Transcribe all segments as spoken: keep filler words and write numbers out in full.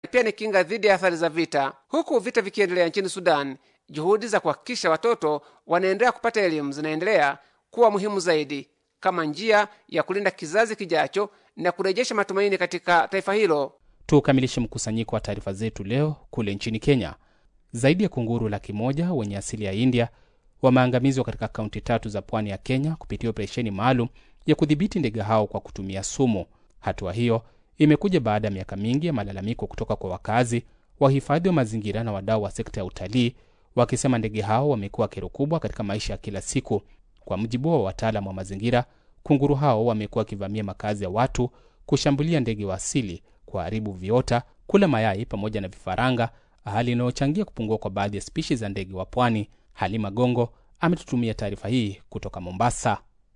pia ni kinga dhidi ya athari za vita. Huku vita vikiendelea nchini Sudan, juhudi za kuhakikisha watoto wanaendelea kupata elimu zinaendelea kuwa muhimu zaidi kama njia ya kulinda kizazi kijacho na kurejesha matumaini katika taifa hilo. Tukamilishe mkusanyiko wa taarifa zetu leo kule nchini Kenya. Zaidi ya kunguru laki moja wenye asili ya India wameangamizwa katika kaunti tatu za pwani ya Kenya kupitia operesheni maalum ya kudhibiti ndege hao kwa kutumia sumu. Hatua hiyo imekuja baada ya miaka mingi ya malalamiko kutoka kwa wakazi, wahifadhi wa mazingira na wadau wa sekta ya utalii, wakisema ndege hao wamekuwa kero kubwa katika maisha ya kila siku. Kwa mujibu wa wataalamu wa mazingira, kunguru hao wamekuwa kivamia makazi ya watu, kushambulia ndege wa asili, kuharibu viota, kula mayai pamoja na vifaranga, hali inayochangia kupungua kwa baadhi ya spishi za ndege wa pwani. Halima Gongo ametutumia taarifa hii kutoka Mombasa.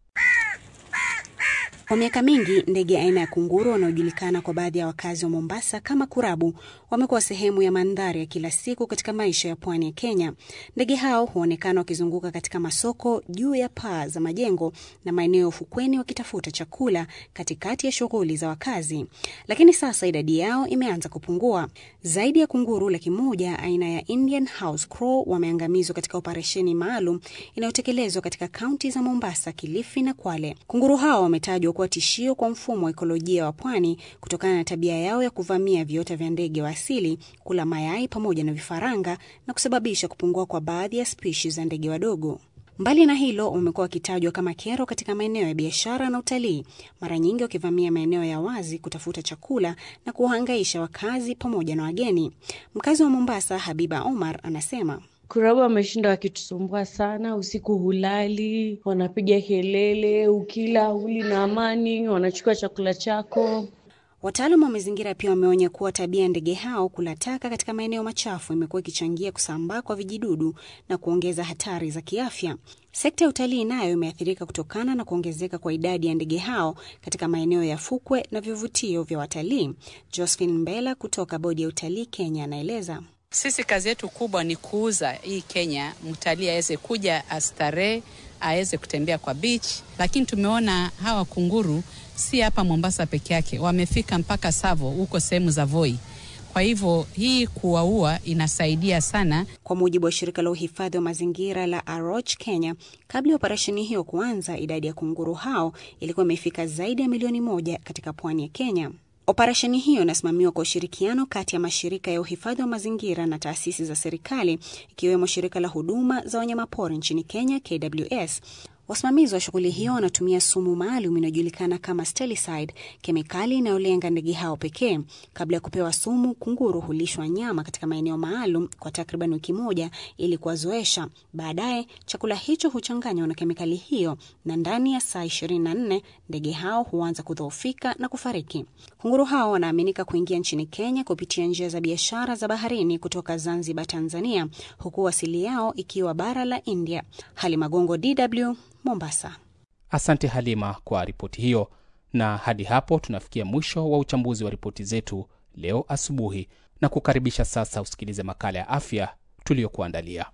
Kwa miaka mingi, ndege aina ya kunguru wanaojulikana kwa baadhi ya wakazi wa Mombasa kama kurabu wamekuwa sehemu ya mandhari ya kila siku katika maisha ya pwani ya Kenya. Ndege hao huonekana wakizunguka katika masoko, juu ya paa za majengo na maeneo ufukweni wakitafuta chakula katikati ya shughuli za wakazi. Lakini sasa idadi yao imeanza kupungua. Zaidi ya kunguru laki moja aina ya Indian House Crow wameangamizwa katika operesheni maalum inayotekelezwa katika kaunti za Mombasa, Kilifi na Kwale. Kunguru hao wametajwa kuwa tishio kwa mfumo wa ekolojia wa pwani kutokana na tabia yao ya kuvamia viota vya ndege wa asili, kula mayai pamoja na vifaranga na kusababisha kupungua kwa baadhi ya spishi za ndege wadogo. Mbali na hilo, wamekuwa wakitajwa kama kero katika maeneo ya biashara na utalii, mara nyingi wakivamia maeneo ya wazi kutafuta chakula na kuhangaisha wakazi pamoja na wageni. Mkazi wa Mombasa, Habiba Omar, anasema kurabu wameshinda wakitusumbua sana, usiku hulali, wanapiga kelele, ukila huli na amani, wanachukua chakula chako. Wataalamu wa mazingira pia wameonya kuwa tabia ya ndege hao kula taka katika maeneo machafu imekuwa ikichangia kusambaa kwa vijidudu na kuongeza hatari za kiafya. Sekta ya utalii nayo imeathirika kutokana na kuongezeka kwa idadi ya ndege hao katika maeneo ya fukwe na vivutio vya watalii. Josephine Mbela kutoka Bodi ya Utalii Kenya anaeleza. Sisi kazi yetu kubwa ni kuuza hii Kenya, mtalii aweze kuja astare, aweze kutembea kwa beach, lakini tumeona hawa kunguru si hapa Mombasa peke yake, wamefika mpaka Savo huko sehemu za Voi. Kwa hivyo hii kuwaua inasaidia sana. Kwa mujibu wa shirika la uhifadhi wa mazingira la Aroch Kenya, kabla ya operesheni hiyo kuanza, idadi ya kunguru hao ilikuwa imefika zaidi ya milioni moja katika pwani ya Kenya. Operesheni hiyo inasimamiwa kwa ushirikiano kati ya mashirika ya uhifadhi wa mazingira na taasisi za serikali, ikiwemo shirika la huduma za wanyamapori nchini Kenya K W S. Wasimamizi wa shughuli hiyo wanatumia sumu maalum inayojulikana kama Stelicide, kemikali inayolenga ndege hao pekee. Kabla ya kupewa sumu, kunguru hulishwa nyama katika maeneo maalum kwa takriban wiki moja ili kuwazoesha. Baadaye chakula hicho huchanganywa na kemikali hiyo na ndani ya saa ishirini na nne ndege hao huanza kudhoofika na kufariki. Kunguru hao wanaaminika kuingia nchini Kenya kupitia njia za biashara za baharini kutoka Zanzibar, Tanzania, huku asili yao ikiwa bara la India. Halima Gongo, D W, Mombasa. Asante Halima kwa ripoti hiyo, na hadi hapo tunafikia mwisho wa uchambuzi wa ripoti zetu leo asubuhi, na kukaribisha sasa usikilize makala ya afya tuliyokuandalia.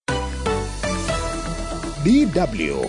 D W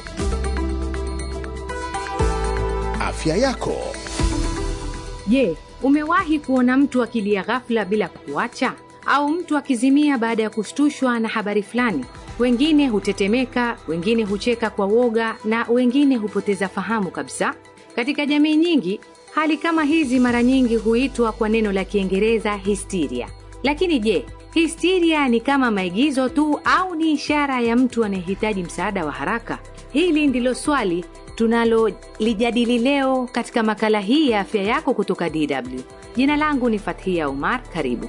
Afya yako. Je, umewahi kuona mtu akilia ghafla bila kuacha, au mtu akizimia baada ya kushtushwa na habari fulani? Wengine hutetemeka, wengine hucheka kwa woga, na wengine hupoteza fahamu kabisa. Katika jamii nyingi, hali kama hizi mara nyingi huitwa kwa neno la Kiingereza hysteria. Lakini je, hysteria ni kama maigizo tu au ni ishara ya mtu anayehitaji msaada wa haraka? Hili ndilo swali tunalolijadili leo katika makala hii ya afya yako kutoka D W. Jina langu ni Fathia Umar, karibu.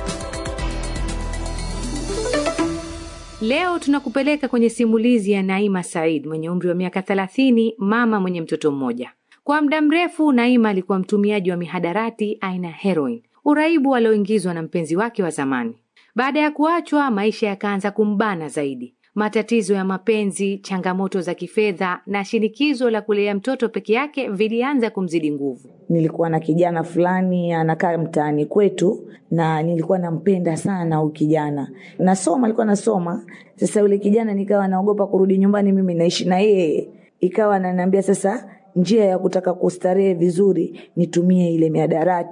Leo tunakupeleka kwenye simulizi ya Naima Said mwenye umri wa miaka thelathini, mama mwenye mtoto mmoja. Kwa muda mrefu Naima alikuwa mtumiaji wa mihadarati aina heroin, uraibu alioingizwa na mpenzi wake wa zamani. Baada ya kuachwa, maisha yakaanza kumbana zaidi. Matatizo ya mapenzi, changamoto za kifedha na shinikizo la kulea mtoto peke yake vilianza kumzidi nguvu. Nilikuwa na kijana fulani anakaa mtaani kwetu na nilikuwa nampenda sana huyu kijana. Nasoma, alikuwa nasoma. Sasa yule kijana nikawa naogopa kurudi nyumbani, mimi naishi na yeye. Ikawa ananiambia sasa njia ya kutaka kustarehe vizuri nitumie ile mihadarati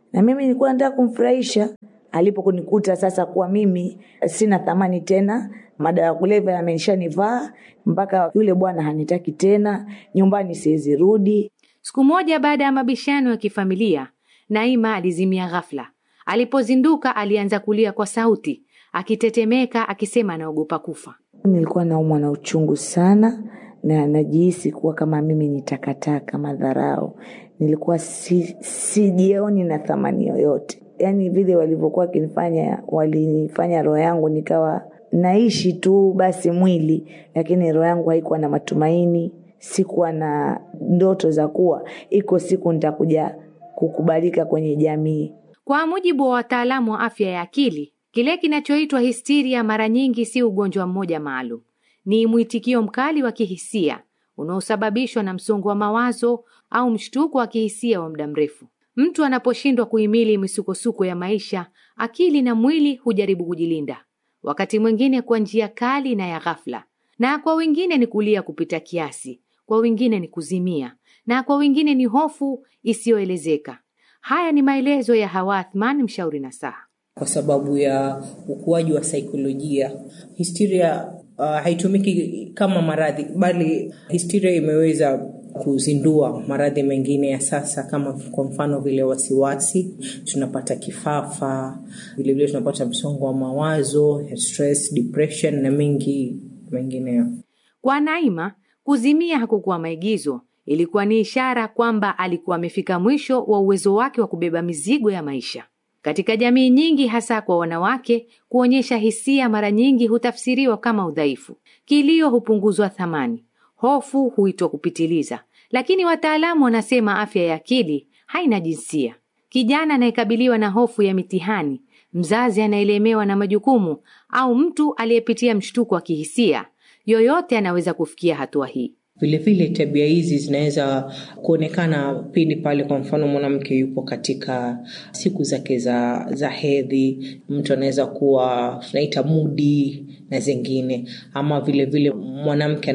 Na mimi nilikuwa nataka kumfurahisha. Alipokunikuta sasa kuwa mimi sina thamani tena, madawa ya kulevya yamenishanivaa, mpaka yule bwana hanitaki tena, nyumbani siwezi rudi. Siku moja baada ya mabishano ya kifamilia, Naima alizimia ghafla. Alipozinduka alianza kulia kwa sauti, akitetemeka akisema anaogopa kufa. Nilikuwa naumwa na uchungu sana na najihisi kuwa kama mimi ni takataka, madharau. Nilikuwa si sijioni na thamani yoyote. Yaani vile walivyokuwa kinifanya, walinifanya roho yangu nikawa naishi tu basi mwili, lakini roho yangu haikuwa na matumaini, sikuwa na ndoto za kuwa iko siku nitakuja kukubalika kwenye jamii. Kwa mujibu wa wataalamu wa afya ya akili, kile kinachoitwa histeria mara nyingi si ugonjwa mmoja maalum. Ni mwitikio mkali wa kihisia unaosababishwa na msongo wa mawazo au mshtuko wa kihisia wa muda mrefu. Mtu anaposhindwa kuhimili misukosuko ya maisha, akili na mwili hujaribu kujilinda. Wakati mwingine kwa njia kali na ya ghafla. Na kwa wengine ni kulia kupita kiasi, kwa wengine ni kuzimia, na kwa wengine ni hofu isiyoelezeka. Haya ni maelezo ya Hawa Athman, mshauri nasaha. Kwa sababu ya ukuaji wa saikolojia, histeria uh, haitumiki kama maradhi, bali histeria imeweza kuzindua maradhi mengine ya sasa, kama kwa mfano vile wasiwasi, tunapata kifafa, vile vile tunapata msongo wa mawazo, stress, depression na mengi mengineyo. Kwa Naima, kuzimia hakukuwa maigizo, ilikuwa ni ishara kwamba alikuwa amefika mwisho wa uwezo wake wa kubeba mizigo ya maisha. Katika jamii nyingi, hasa kwa wanawake, kuonyesha hisia mara nyingi hutafsiriwa kama udhaifu. Kilio hupunguzwa thamani, hofu huitwa kupitiliza. Lakini wataalamu wanasema afya ya akili haina jinsia. Kijana anayekabiliwa na hofu ya mitihani, mzazi anaelemewa na majukumu, au mtu aliyepitia mshtuko wa kihisia, yoyote anaweza kufikia hatua hii. Vile vile tabia hizi zinaweza kuonekana pindi pale, kwa mfano mwanamke yupo katika siku zake za za hedhi, mtu anaweza kuwa tunaita moody na zingine, ama vile vile mwanamke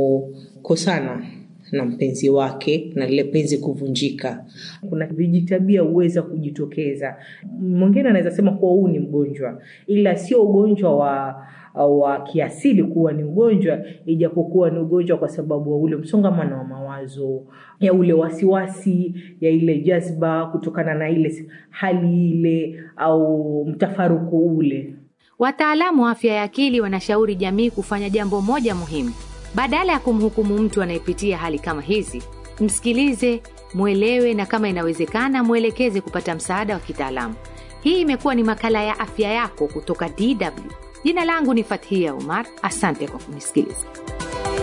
anapokosana na mpenzi wake na lile penzi kuvunjika, kuna vijitabia uweza kujitokeza. Mwingine anaweza sema kuwa huu ni mgonjwa, ila sio ugonjwa wa wa kiasili kuwa ni ugonjwa, ijapokuwa ni ugonjwa kwa sababu wa ule msongamano wa mawazo, ya ule wasiwasi, ya ile jazba kutokana na ile hali ile au mtafaruku ule. Wataalamu wa afya ya akili wanashauri jamii kufanya jambo moja muhimu. Badala ya kumhukumu mtu anayepitia hali kama hizi, msikilize, muelewe, na kama inawezekana muelekeze kupata msaada wa kitaalamu. Hii imekuwa ni makala ya afya yako kutoka D W. Jina langu ni Fathia Umar. Asante kwa kunisikiliza.